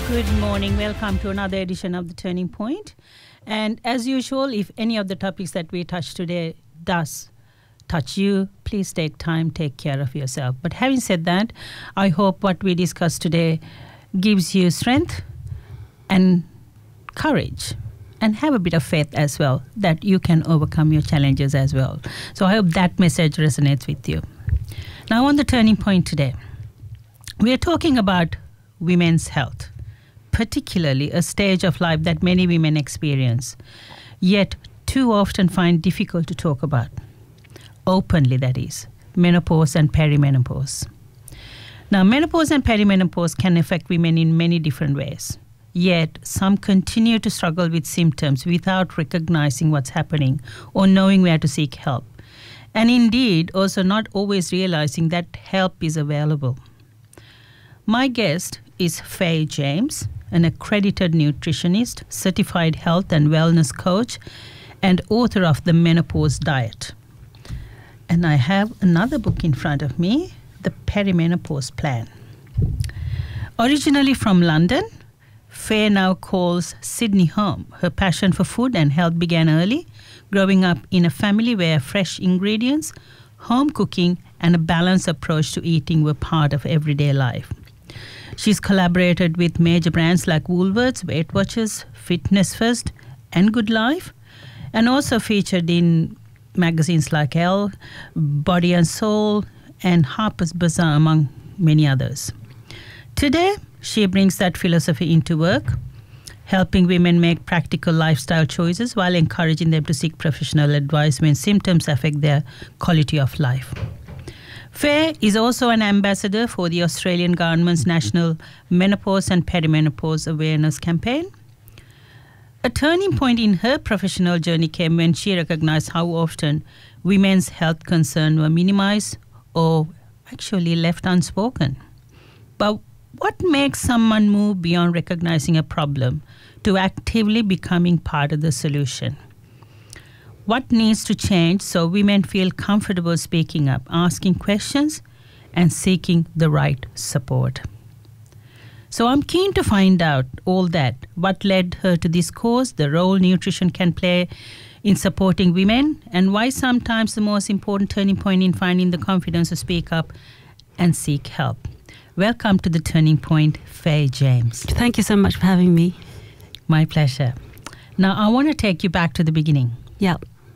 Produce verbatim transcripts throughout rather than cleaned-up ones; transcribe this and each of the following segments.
Good morning. Welcome to another edition of The Turning Point. And as usual, if any of the topics that we touch today does touch you, please take time, take care of yourself. But having said that, I hope what we discuss today gives you strength and courage and have a bit of faith as well that you can overcome your challenges as well. So I hope that message resonates with you. Now on The Turning Point today, we are talking about women's health, particularly a stage of life that many women experience, yet too often find difficult to talk about. Openly, that is, menopause and perimenopause. Now, menopause and perimenopause can affect women in many different ways, yet some continue to struggle with symptoms without recognizing what's happening or knowing where to seek help, and indeed also not always realizing that help is available. My guest is Faye James, an accredited nutritionist, certified health and wellness coach, and author of The Menopause Diet. And I have another book in front of me, The Perimenopause Plan. Originally from London, Faye now calls Sydney home. Her passion for food and health began early, growing up in a family where fresh ingredients, home cooking, and a balanced approach to eating were part of everyday life. She's collaborated with major brands like Woolworths, Weight Watchers, Fitness First, and Good Life, and also featured in magazines like Elle, Body and Soul, and Harper's Bazaar, among many others. Today, she brings that philosophy into work, helping women make practical lifestyle choices while encouraging them to seek professional advice when symptoms affect their quality of life. Faye is also an ambassador for the Australian government's National Menopause and Perimenopause Awareness Campaign. A turning point in her professional journey came when she recognized how often women's health concerns were minimized or actually left unspoken. But what makes someone move beyond recognizing a problem to actively becoming part of the solution? What needs to change so women feel comfortable speaking up, asking questions, and seeking the right support? So I'm keen to find out all that, what led her to this cause, the role nutrition can play in supporting women, and why sometimes the most important turning point in finding the confidence to speak up and seek help. Welcome to The Turning Point, Faye James. Thank you so much for having me. My pleasure. Now, I want to take you back to the beginning. Yeah.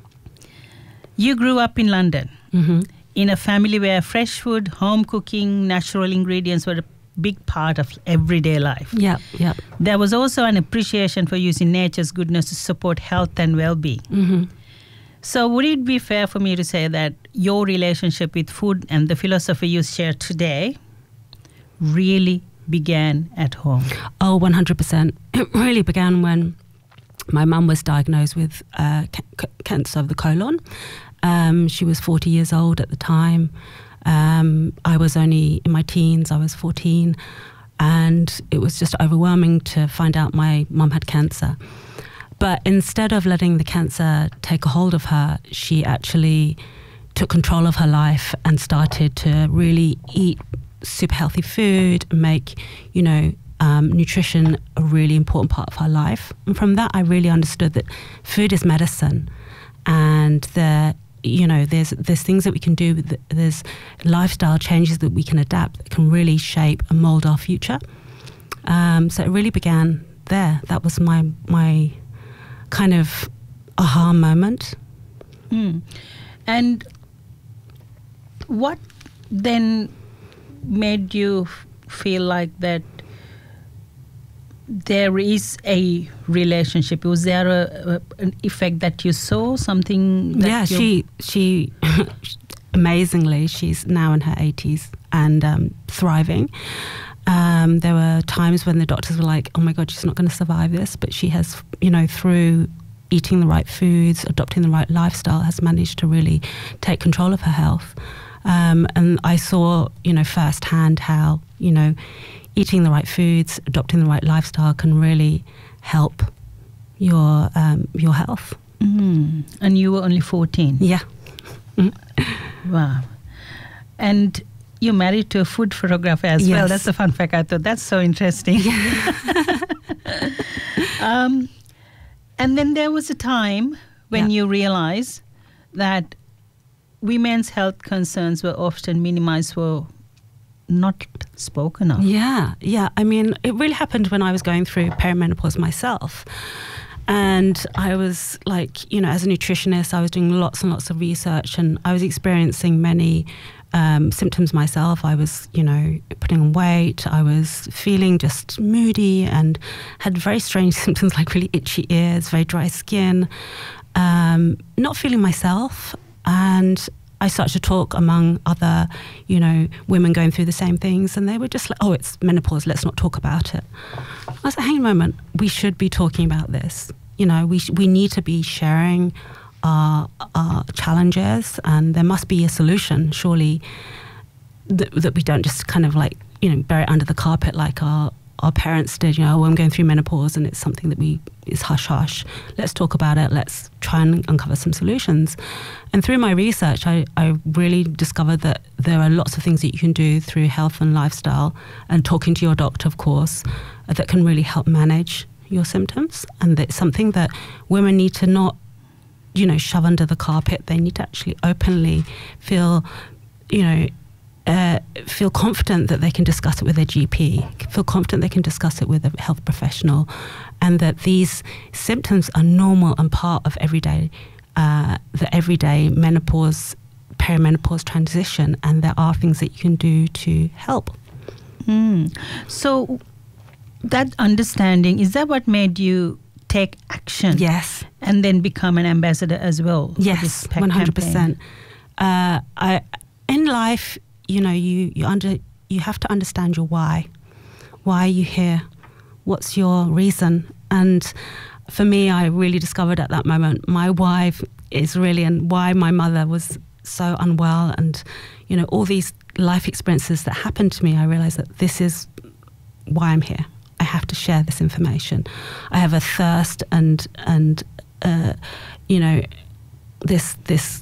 You grew up in London, Mm-hmm. in a family where fresh food, home cooking, natural ingredients were a big part of everyday life. Yeah, yeah. There was also an appreciation for using nature's goodness to support health and well-being. Mm-hmm. So would it be fair for me to say that your relationship with food and the philosophy you share today really began at home? Oh, one hundred percent. It really began when my mum was diagnosed with uh, ca- cancer of the colon. Um, she was forty years old at the time. Um, I was only in my teens. I was fourteen. And it was just overwhelming to find out my mum had cancer. But instead of letting the cancer take a hold of her, she actually took control of her life and started to really eat super healthy food, make, you know, Um, nutrition a really important part of her life. And from that, I really understood that food is medicine, and that, you know, there's there's things that we can do. There's lifestyle changes that we can adapt that can really shape and mold our future. Um, so it really began there. That was my my kind of aha moment. Mm. And what then made you f- feel like that there is a relationship? Was there a, a, an effect that you saw, something that Yeah, you... she, she amazingly, she's now in her eighties and um, thriving. Um, there were times when the doctors were like, oh my God, she's not going to survive this. But she has, you know, through eating the right foods, adopting the right lifestyle, has managed to really take control of her health. Um, and I saw, you know, firsthand how, you know, eating the right foods, adopting the right lifestyle can really help your um, your health. Mm. And you were only fourteen? Yeah. Mm. Wow. And you're married to a food photographer as Yes. well. That's a fun fact. I thought that's so interesting. um, and then there was a time when Yeah. you realized that women's health concerns were often minimized or not spoken of. Yeah, yeah. I mean, it really happened when I was going through perimenopause myself. And I was like, you know, as a nutritionist, I was doing lots and lots of research, and I was experiencing many um, symptoms myself. I was, you know, putting on weight. I was feeling just moody and had very strange symptoms like really itchy ears, very dry skin, um, not feeling myself. And I started to talk among other, you know, women going through the same things, and they were just like, oh, it's menopause, let's not talk about it. I was like, hang on a moment, we should be talking about this. You know, we sh- we need to be sharing our, our challenges, and there must be a solution, surely, that, that we don't just kind of like, you know, bury it under the carpet like our our parents did. You know, oh, I'm going through menopause and it's something that we, is hush hush. Let's talk about it. Let's try and uncover some solutions. And through my research, I, I really discovered that there are lots of things that you can do through health and lifestyle, and talking to your doctor, of course, that can really help manage your symptoms. And it's something that women need to not, you know, shove under the carpet. They need to actually openly feel, you know, Uh, feel confident that they can discuss it with their G P, feel confident they can discuss it with a health professional, and that these symptoms are normal and part of everyday, uh, the everyday menopause, perimenopause transition, and there are things that you can do to help. Mm. So that understanding, is that what made you take action? Yes. And then become an ambassador as well? for Yes, this PAC one hundred percent. campaign? Uh, I, in life, you know, you, you under you have to understand your why. Why are you here? What's your reason? And for me, I really discovered at that moment my why is really, and why my mother was so unwell, and, you know, all these life experiences that happened to me, I realized that this is why I'm here. I have to share this information. I have a thirst and, and uh, you know, this this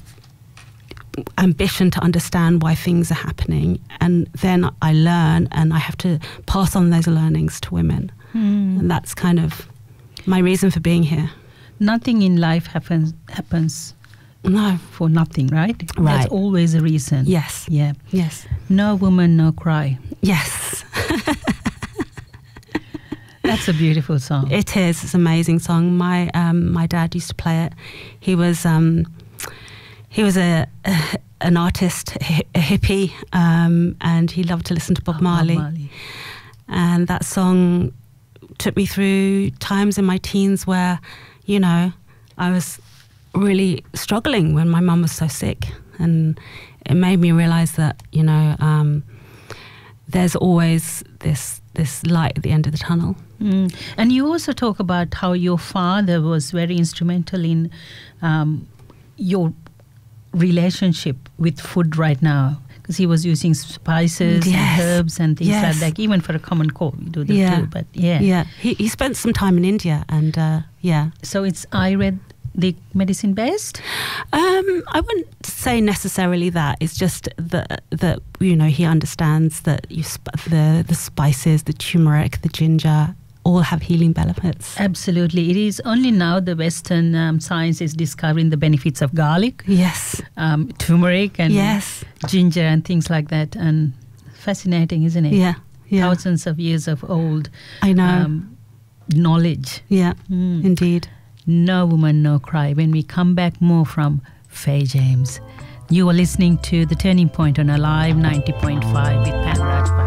ambition to understand why things are happening, and then I learn, and I have to pass on those learnings to women. Mm. And that's kind of my reason for being here. Nothing in life happens happens No. for nothing, right? Right. There's always a reason. Yes. Yeah. Yes. No woman, no cry. Yes. That's a beautiful song. It is. It's an amazing song. My um, my dad used to play it. He was um, he was a, a an artist, a hippie, um, and he loved to listen to Bob Oh, Marley. Bob Marley. And that song took me through times in my teens where, you know, I was really struggling when my mum was so sick, and it made me realise that, you know, um, there's always this this light at the end of the tunnel. Mm. And you also talk about how your father was very instrumental in um, your relationship with food right now, because he was using spices Yes. and herbs and things Yes. like that. Even for a common cold, we do that Yeah. too. But yeah. Yeah, he, he spent some time in India, and uh, yeah. So it's Ayurvedic medicine based? Um, I wouldn't say necessarily that. It's just that, that you know, he understands that you sp- the the spices, the turmeric, the ginger, all have healing benefits. Absolutely. It is only now the Western um, science is discovering the benefits of garlic, Yes. um, turmeric and Yes. ginger and things like that. And fascinating, isn't it? Yeah. Yeah. Thousands of years of old I know. um, knowledge. yeah. Mm. Indeed. No Woman, No Cry. When we come back, more from Faye James. You are listening to The Turning Point on Alive ninety point five with Pan Raj.